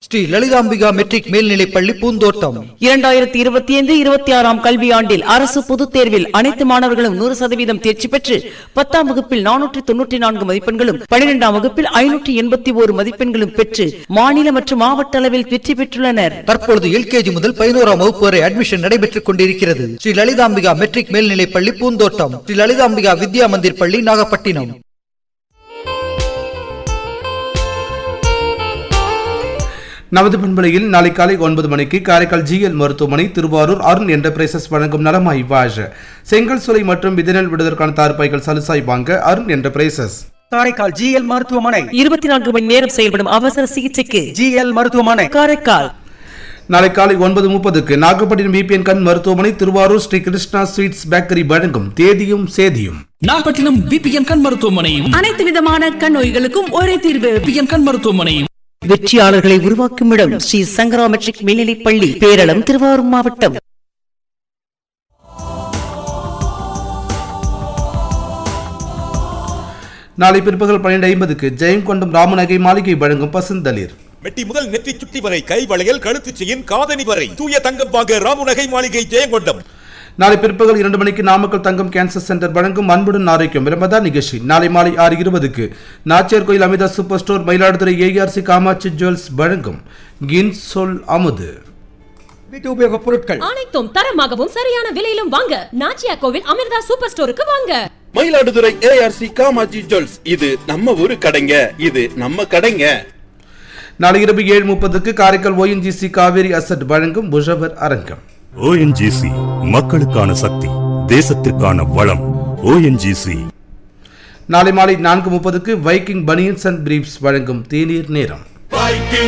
Sri Lalithambika matric மேல்நிலைப்பள்ளி பூந்தோட்டம். 2025-26 கல்வியாண்டில் அரசு பொதுத் தேர்வில் அனைத்து மாணவர்களும் 100% தேர்ச்சி பெற்று 10ஆம் வகுப்பில் 494 மதிப்பெண்களும் 12ஆம் வகுப்பில் 581 மதிப்பெண்களும் பெற்று மாநில மற்றும் மாவட்ட அளவில் வெற்றி பெற்றுள்ளனர். தற்பொழுது LKG முதல் 11ஆம் வகுப்பு வரை அட்மிஷன் நடைபெற்றுக் கொண்டிருக்கிறது. ஸ்ரீ லலிதாம்பிகா மெட்ரிக் மேல்நிலைப்பள்ளி பூந்தோட்டம், ஸ்ரீ லலிதாம்பிகா வித்யா மந்திர் பள்ளி, நாகப்பட்டினம். நமது பண்பலையில் நாளை காலை 9 மணிக்கு காரைக்கால் GL மருத்துவமனை, திருவாரூர் அருண் என்டர்பிரைசஸ் வழங்கும் நலமாய் வாழ செங்கல் சுலை மற்றும் விதிநெல் விடுவதற்கான தார்பாய்கள் சலுசாய் வாங்க அருண் என்டர்பிரைசஸ். காரைக்கால் GL மருத்துவமனை 24 மணி நேரம் செயல்படும் அவசர சிகிச்சைக்கு GL மருத்துவமனை காரைக்கால். நாளை காலை 9:30 நாகப்பட்டினம் VPN கண் மருத்துவமனை, திருவாரூர் ஸ்ரீ கிருஷ்ணா ஸ்வீட்ஸ் பேக்கரி வழங்கும் தேதியும் சேதியும். நாகப்பட்டினம் VPN கண் மருத்துவமனை, அனைத்து விதமான கண் நோய்களுக்கும் ஒரே தீர்வு. VPN கண் மருத்துவமனை. வெற்றியாளர்களை உருவாக்கும் இடம் ஸ்ரீ சங்கரா மெட்ரிக் மேல்நிலைப்பள்ளி, பேரளம், திருவாரூர் மாவட்டம். நாளை பிற்பகல் 12:50 ஜெயங்கொண்டம் ராமநகை மாளிகை வழங்கும் பசுந்தளிர். மெட்டி முதல் நெற்றி சுட்டி வரை, கை வளையல், கழுத்து செயின், காதணி வரை தூய தங்கம் வாங்க ராமநகை மாளிகை ஜெயங்கொண்டம். நாளை பிற்பகல் 2 மணிக்கு நாமக்கல் தங்கம் கேன்சர் சென்டர் வழங்கும் அன்புடன் ஆரோக்கியம் விளம்பர நிகழ்ச்சி. நாளை மாலை 6:20 நாச்சியார் கோயில் Amita super store, Mayiladuthurai ARC Kamakshi jewels வழங்கும் கின்சொல் அமுது. வீட்டு உபயோக பொருட்கள் அனைத்தும் தரமாகவும் சரியான விலையிலும் வாங்க நாச்சியார் கோவில் அமிர்தா சூப்பர் ஸ்டோருக்கு வாங்க. மயிலாடுதுறை ARC காமாட்சி ஜுவல்ஸ், இது நம்ம ஊரு கடைங்க, இது நம்ம கடைங்க. நாளை இரவு 7:30 காரைக்கால் ONGC காவேரி அசட் வழங்கும் புஷவர் அரங்கம். ONGC மக்களுக்கான சக்தி, தேசத்திற்கான வளம். ONGC. நாளை மாலை 4:30 வைக்கிங் பனியன்ஸ் அண்ட் பிரீப்ஸ் வழங்கும் தேநீர் நேரம்.